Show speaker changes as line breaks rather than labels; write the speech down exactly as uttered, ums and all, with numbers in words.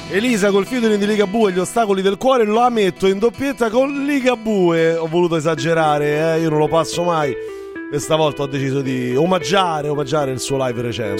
Elisa col featuring di Ligabue, Gli ostacoli del cuore, lo ammetto, in doppietta con Ligabue. Ho voluto esagerare, eh? Io non lo passo mai. E stavolta ho deciso di omaggiare, omaggiare il suo live recente.